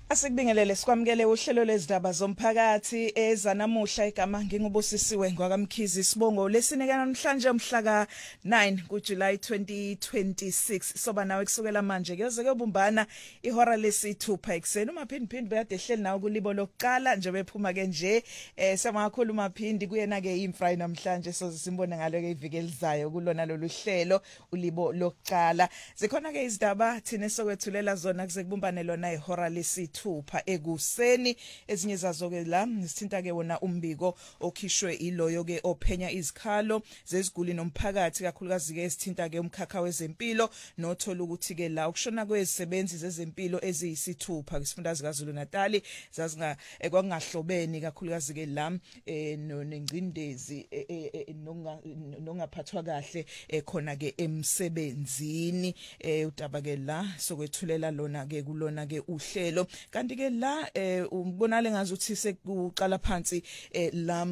Asikubingelele sikwamukele uhlelo lezindaba zomphakathi ezanamuhla igama ngingubusisiwe ngwakamkhizi Sibongo lesinika namhlanje umhla ka9 kuJuly 2026 soba nawe kusukela manje kuyoze kuyobumbana ihora lesithupha ekseni umaphindi bekade ehleli nawe kulibo lokuqala nje bephuma ke nje siyamakhulu umaphindi kuyena ke imfry namhlanje simbone ngalo ke iviki elizayo kulona lolu hlelo ulibo lokuqala zikhona ke izindaba thina sokwethulela zona kuze kubumbane lona ihora lesithupha ekuseni ezinye zazo ke la sithinta ke wona umbiko okhishwe iloyo ke ophenya izikhalo zeziguli nomphakathi kakhulukazi ke esithinta ke umkhakha wezempilo nothola ukuthi ke la ukushona kwezisebenzi zezempilo eziyisithupha kwisifundazwe kaZulu Natal zazinga kwangahlobeni kakhulukazi ke la nengcindezi nongaphathwa kahle khona ke emsebenzini udaba ke la sokwethulela lona ke kulona ke uhlelo kanti ke la ubonale ngazuthi sekuqala phansi la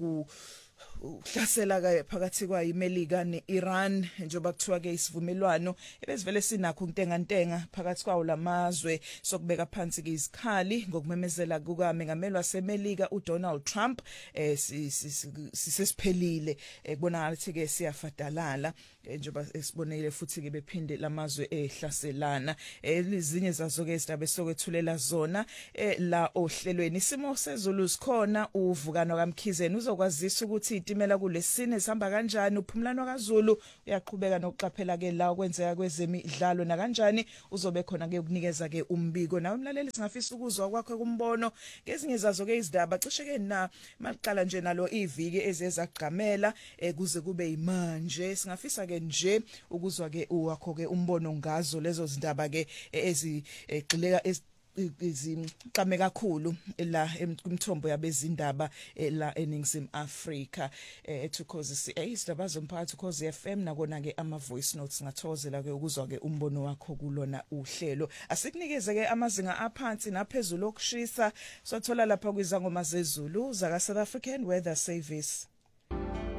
uhlasela ke phakathi kwayimelika neIran njengoba kuthiwa ke isivumelwano ebesivele sinakho intengantenga phakathi kwawo lamazwe sokubeka phansi ke izikhali ngokumemezela kukaMengameli waseMelika uDonald Trump sisiphelile kubonakala ukuthi ke siyafadalala njengoba esibonile futhi ke bephinde lamazwe ehlaselana ezinye zazo ke izindaba sokwethulela zona la ohlelweni isimo sezulu sikhona uvukano kaMkhizeni uzokwazisa ukuthi itimela kulesine sihamba kanjani uphumlano kaZulu uyaqhubeka nokuqaphela ke la okwenzeka kwezemidlalo na kanjani uzobe khona ke ukunikeza ke umbiko nawe umlaleli singafisa ukuzwa kwakho kumbono ngezinye zazo ke izindaba cishe ke na maqala nje nalo iviki ezezagqamela kuze kube imanje singafisa ke nje ukuzwa ke wakho ke umbono ngazo lezo zindaba ke ezigxileka iziqame kakhulu la kumthombo yabezindaba la eNingizimu Afrika ethukozi izindaba zomphakathi ukhozi FM nakona ke ama voice notes ngathozela ke ukuzwa ke umbono wakho kulona uhlelo asikunikeze ke amazinga aphansi naphezulu okushisa sothola lapha kwizangoma zezulu zaka South African Weather Service.